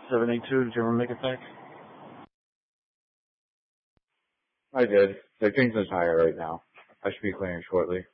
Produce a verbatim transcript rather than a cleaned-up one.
seven eight two, did you ever make it back? I did. They're changing the tire right now. I should be clearing shortly.